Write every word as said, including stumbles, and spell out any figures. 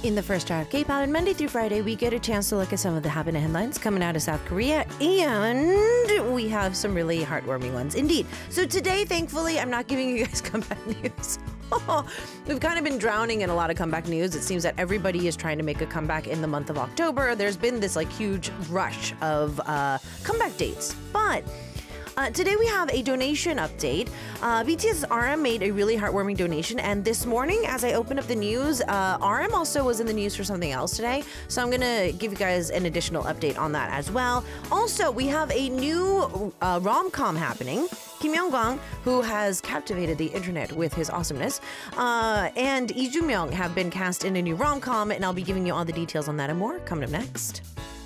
In the first hour of K-Pop, and Monday through Friday, we get a chance to look at some of the happening headlines coming out of South Korea, and we have some really heartwarming ones indeed. So today, thankfully, I'm not giving you guys comeback news. We've kind of been drowning in a lot of comeback news. It seems that everybody is trying to make a comeback in the month of October. There's been this like huge rush of uh, comeback dates, but Uh, today we have a donation update. Uh, B T S R M made a really heartwarming donation, and this morning as I opened up the news, uh, R M also was in the news for something else today, so I'm gonna give you guys an additional update on that as well. Also, we have a new uh, rom-com happening. Kim Young-kwang, who has captivated the internet with his awesomeness, uh, and Lee Joo-myung have been cast in a new rom-com, and I'll be giving you all the details on that and more coming up next.